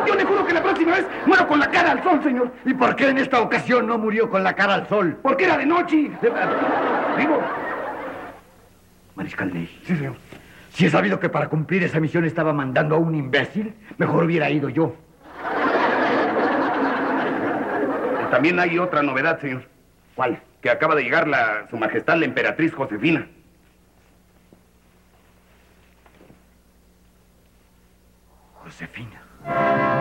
Yo le juro que la próxima vez muero con la cara al sol, señor. ¿Y por qué en esta ocasión no murió con la cara al sol? Porque era de noche. Digo... Mariscal Ney. Sí, señor. Si he sabido que para cumplir esa misión estaba mandando a un imbécil, mejor hubiera ido yo. También hay otra novedad, señor. ¿Cuál? Que acaba de llegar Su Majestad la Emperatriz Josefina. Josefina.